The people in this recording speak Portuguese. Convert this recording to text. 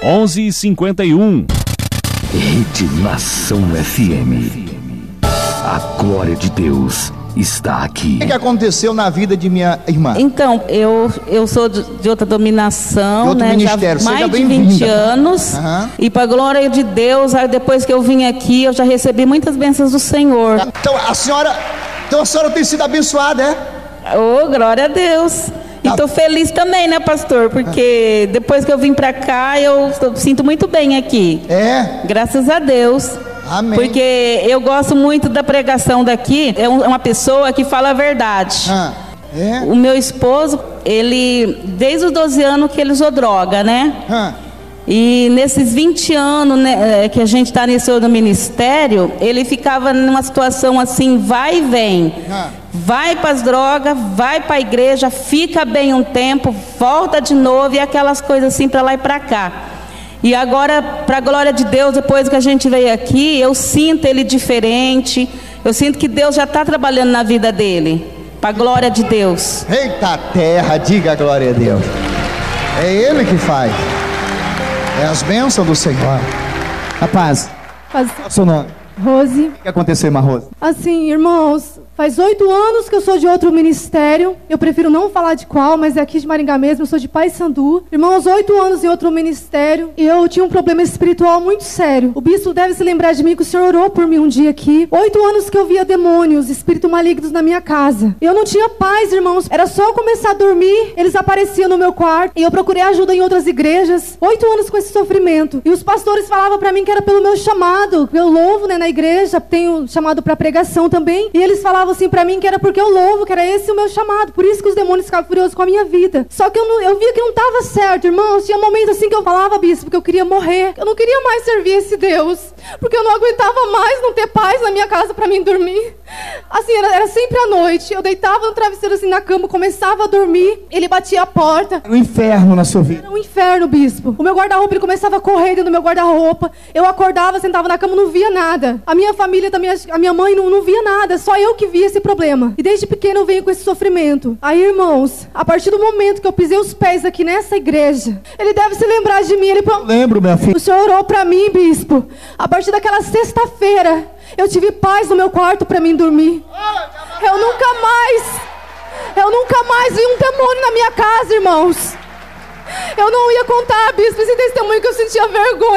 11h51. Rede Nação FM. A glória de Deus está aqui. O que aconteceu na vida de minha irmã? Então, eu sou de outra dominação, de outro né? ministério. Já mais de 20 bem-vinda. anos. E para a glória de Deus, depois que eu vim aqui, eu já recebi muitas bênçãos do Senhor. Então a senhora tem sido abençoada, é? Oh, glória a Deus. E estou feliz também, né, pastor? Porque depois que eu vim para cá, eu sinto muito bem aqui. É? Graças a Deus. Amém. Porque eu gosto muito da pregação daqui. É uma pessoa que fala a verdade. É? O meu esposo, ele, desde os 12 anos que ele usou droga, né? E nesses 20 anos, né, que a gente está nesse outro ministério, ele ficava numa situação assim, vai e vem. Vai para as drogas, vai para a igreja, fica bem um tempo, volta de novo e aquelas coisas assim para lá e para cá. E agora, para a glória de Deus, depois que a gente veio aqui, eu sinto ele diferente, eu sinto que Deus já está trabalhando na vida dele, para a glória de Deus. Eita terra, diga a glória a Deus. É Ele que faz. É as bênçãos do Senhor. Rapaz, qual é o seu nome? Rose. O que aconteceu, irmã Rose? Assim, irmãos, faz 8 anos que eu sou de outro ministério. Eu prefiro não falar de qual, mas é aqui de Maringá mesmo. Eu sou de Paysandu. Irmãos, 8 anos em outro ministério. E eu tinha um problema espiritual muito sério. O bispo deve se lembrar de mim que o senhor orou por mim um dia aqui. 8 anos que eu via demônios, espíritos malignos na minha casa. Eu não tinha paz, irmãos. Era só eu começar a dormir, eles apareciam no meu quarto. E eu procurei ajuda em outras igrejas. 8 anos com esse sofrimento. E os pastores falavam pra mim que era pelo meu chamado. Eu louvo, né, na igreja. Tenho chamado pra pregação também. E eles falavam assim pra mim que era porque eu louvo, que era esse o meu chamado. Por isso que os demônios ficavam furiosos com a minha vida. Só que eu via que não estava certo, irmãos. Tinha momentos assim que eu falava, bispo, que eu queria morrer. Eu não queria mais servir esse Deus. Porque eu não aguentava mais não ter paz na minha casa pra mim dormir. Assim, era sempre à noite. Eu deitava no travesseiro assim na cama, começava a dormir. Ele batia a porta. Era um inferno na sua vida. Era um inferno, bispo. O meu guarda-roupa, ele começava a correr dentro do meu guarda-roupa. Eu acordava, sentava na cama, não via nada. A minha família também, a minha mãe não via nada. Só eu que via esse problema. E desde pequeno eu venho com esse sofrimento. Aí, irmãos, a partir do momento que eu pisei os pés aqui nessa igreja, ele deve se lembrar de mim. Eu lembro, minha filha. O senhor orou pra mim, bispo. A partir daquela sexta-feira, eu tive paz no meu quarto pra mim dormir. Eu nunca mais vi um demônio na minha casa, irmãos. Eu não ia contar, bispo, esse testemunho que eu sentia vergonha.